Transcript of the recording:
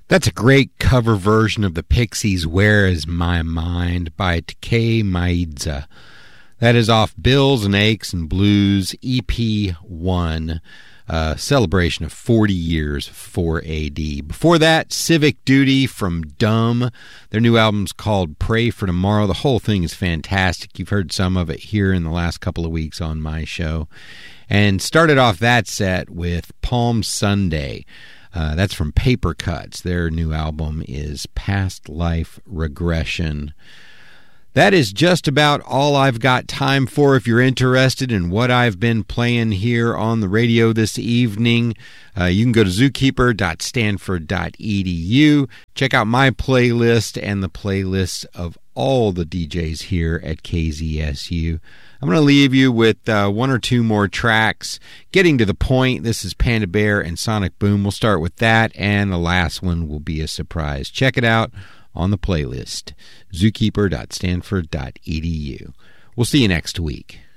That's a great cover version of the Pixies' Where Is My Mind by Takei Maidza. That is off Bills and Aches and Blues EP1, celebration of 40 years of 4AD. Before that, Civic Duty from Dumb. Their new album's called Pray for Tomorrow. The whole thing is fantastic. You've heard some of it here in the last couple of weeks on my show. And started off that set with Palm Sunday. That's from Paper Cuts. Their new album is Past Life Regression. That is just about all I've got time for. If you're interested in what I've been playing here on the radio this evening, you can go to zookeeper.stanford.edu. Check out my playlist and the playlists of all the DJs here at KZSU. I'm going to leave you with one or two more tracks. Getting to the point, this is Panda Bear and Sonic Boom. We'll start with that, and the last one will be a surprise. Check it out on the playlist, zookeeper.stanford.edu. We'll see you next week.